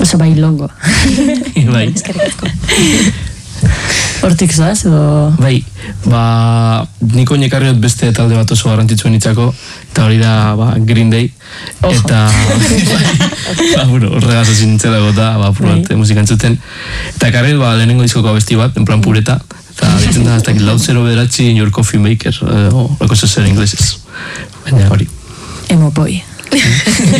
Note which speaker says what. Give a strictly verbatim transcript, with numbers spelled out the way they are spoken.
Speaker 1: Oso bai longo.
Speaker 2: Bai.
Speaker 1: Hortik zoaz, edo...
Speaker 2: Bai, ba, niko nekarriot beste talde bat oso garrantzitsuen itzako, eta hori da, ba, Green Day.
Speaker 1: Ojo.
Speaker 2: Eta, ba, bueno, horregaz ezin nintzela gota, ba, purat bai. Musika entzuten. Eta karriot, ba, lehenengo diskoko abesti bat, en plan pureta, eta ditzen da, hasta lau zero bederatzi in your coffee maker, o, lako zer inglesez. Baina hori.
Speaker 1: Emo boy.